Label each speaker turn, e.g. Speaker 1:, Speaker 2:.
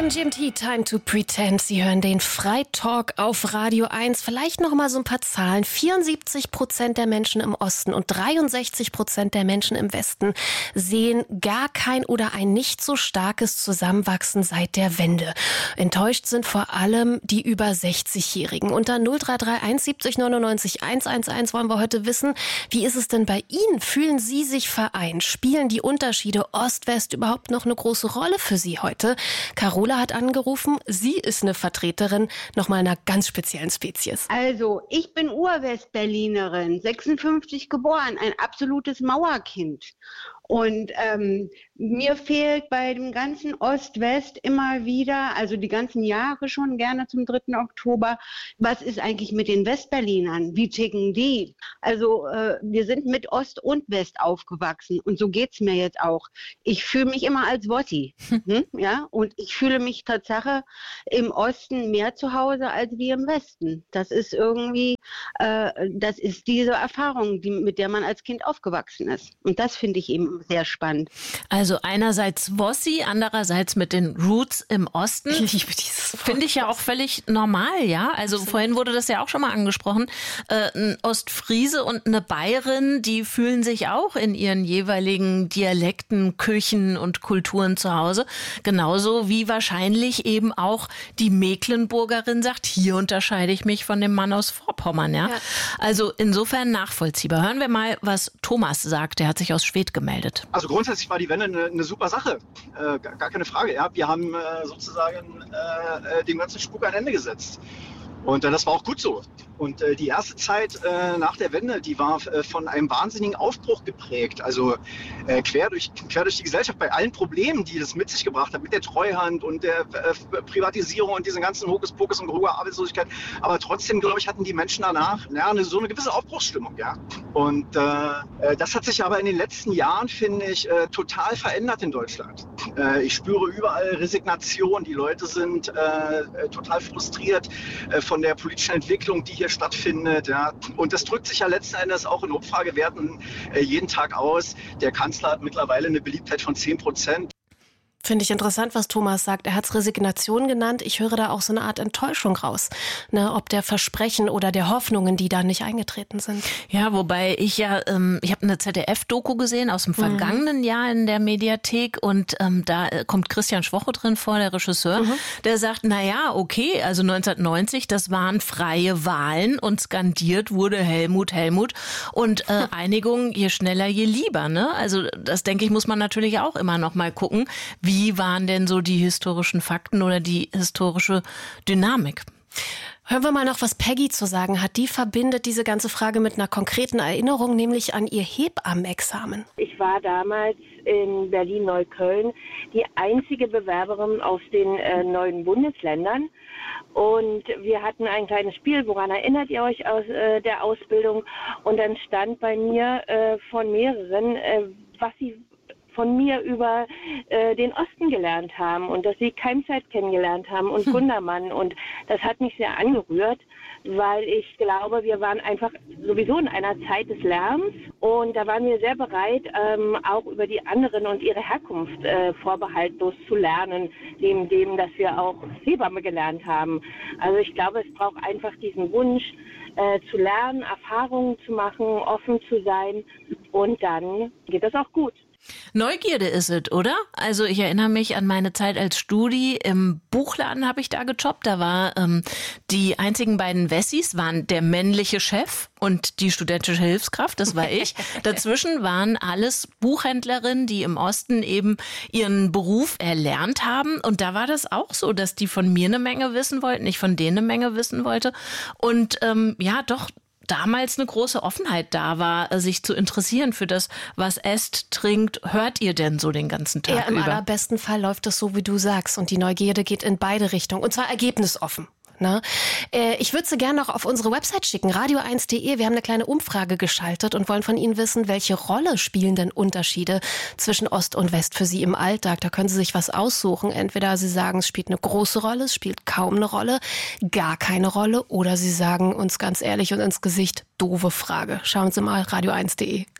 Speaker 1: MGMT, Time to Pretend. Sie hören den Freitalk auf Radio 1. Vielleicht noch mal so ein paar Zahlen. 74% der Menschen im Osten und 63% der Menschen im Westen sehen gar kein oder ein nicht so starkes Zusammenwachsen seit der Wende. Enttäuscht sind vor allem die über 60-Jährigen. Unter 0331 70 99 111 wollen wir heute wissen, wie ist es denn bei Ihnen? Fühlen Sie sich vereint? Spielen die Unterschiede Ost-West überhaupt noch eine große Rolle für Sie heute? Carola hat angerufen. Sie ist eine Vertreterin nochmal einer ganz speziellen Spezies.
Speaker 2: Also, ich bin Ur-Westberlinerin, 56 geboren, ein absolutes Mauerkind. Und mir fehlt bei dem ganzen Ost-West immer wieder, also die ganzen Jahre schon gerne zum 3. Oktober, was ist eigentlich mit den Westberlinern? Wie ticken die? Also wir sind mit Ost und West aufgewachsen und so geht's mir jetzt auch. Ich fühle mich immer als Wossi, ja, und ich fühle mich Tatsache im Osten mehr zu Hause als wie im Westen. Das ist irgendwie, das ist diese Erfahrung, mit der man als Kind aufgewachsen ist. Und das finde ich eben sehr spannend.
Speaker 3: Also einerseits Wossi, andererseits mit den Roots im Osten.
Speaker 1: Ich liebe dieses Wort.
Speaker 3: Finde ich ja auch völlig normal, ja. Also vorhin wurde das ja auch schon mal angesprochen. Ein Ostfriese und eine Bayerin, die fühlen sich auch in ihren jeweiligen Dialekten, Küchen und Kulturen zu Hause. Genauso wie wahrscheinlich eben auch die Mecklenburgerin sagt, hier unterscheide ich mich von dem Mann aus Vorpommern, ja. Also insofern nachvollziehbar. Hören wir mal, was Thomas sagt. Der hat sich aus Schwedt gemeldet.
Speaker 4: Also grundsätzlich war die Wende eine super Sache, gar keine Frage. Ja. Wir haben sozusagen dem ganzen Spuk ein Ende gesetzt. Und das war auch gut so. Und die erste Zeit nach der Wende, die war von einem wahnsinnigen Aufbruch geprägt. Also quer durch die Gesellschaft bei allen Problemen, die das mit sich gebracht hat, mit der Treuhand und der Privatisierung und diesen ganzen Hokuspokus und hoher Arbeitslosigkeit. Aber trotzdem, glaube ich, hatten die Menschen danach so eine gewisse Aufbruchsstimmung. Ja? Und das hat sich aber in den letzten Jahren, finde ich, total verändert in Deutschland. Ich spüre überall Resignation. Die Leute sind total frustriert von der politischen Entwicklung, die hier stattfindet. Ja. Und das drückt sich ja letzten Endes auch in Umfragewerten jeden Tag aus. Der Kanzler hat mittlerweile eine Beliebtheit von 10%.
Speaker 1: Finde ich interessant, was Thomas sagt. Er hat es Resignation genannt. Ich höre da auch so eine Art Enttäuschung raus. Ne, ob der Versprechen oder der Hoffnungen, die da nicht eingetreten sind.
Speaker 3: Ja, wobei ich ich habe eine ZDF-Doku gesehen aus dem vergangenen Jahr in der Mediathek und da kommt Christian Schwoche drin vor, der Regisseur, der sagt, okay, also 1990, das waren freie Wahlen und skandiert wurde Helmut, Helmut und Einigung je schneller, je lieber. Ne? Also das, denke ich, muss man natürlich auch immer noch mal gucken. Wie waren denn so die historischen Fakten oder die historische Dynamik?
Speaker 1: Hören wir mal noch, was Peggy zu sagen hat. Die verbindet diese ganze Frage mit einer konkreten Erinnerung, nämlich an ihr Hebammenexamen.
Speaker 5: Ich war damals in Berlin-Neukölln die einzige Bewerberin aus den neuen Bundesländern. Und wir hatten ein kleines Spiel, woran erinnert ihr euch aus der Ausbildung? Und dann stand bei mir von mehreren, was sie von mir über den Osten gelernt haben und dass sie Keimzeit kennengelernt haben und Gundermann. Und das hat mich sehr angerührt, weil ich glaube, wir waren einfach sowieso in einer Zeit des Lärms und da waren wir sehr bereit, auch über die anderen und ihre Herkunft vorbehaltlos zu lernen, dem, dass wir auch Hebamme gelernt haben. Also ich glaube, es braucht einfach diesen Wunsch zu lernen, Erfahrungen zu machen, offen zu sein und dann geht das auch gut.
Speaker 3: Neugierde ist es, oder? Also ich erinnere mich an meine Zeit als Studi. Im Buchladen habe ich da gejobbt. Da war die einzigen beiden Wessis waren der männliche Chef und die studentische Hilfskraft, das war ich. Dazwischen waren alles Buchhändlerinnen, die im Osten eben ihren Beruf erlernt haben. Und da war das auch so, dass die von mir eine Menge wissen wollten, ich von denen eine Menge wissen wollte. Und doch damals eine große Offenheit da war, sich zu interessieren für das, was esst, trinkt. Hört ihr denn so den ganzen Tag über?
Speaker 1: Im allerbesten Fall läuft es so, wie du sagst. Und die Neugierde geht in beide Richtungen. Und zwar ergebnisoffen. Ne? Ich würde sie gerne noch auf unsere Website schicken, radio1.de. Wir haben eine kleine Umfrage geschaltet und wollen von Ihnen wissen, welche Rolle spielen denn Unterschiede zwischen Ost und West für Sie im Alltag? Da können Sie sich was aussuchen. Entweder Sie sagen, es spielt eine große Rolle, es spielt kaum eine Rolle, gar keine Rolle. Oder Sie sagen uns ganz ehrlich und ins Gesicht, doofe Frage. Schauen Sie mal, radio1.de.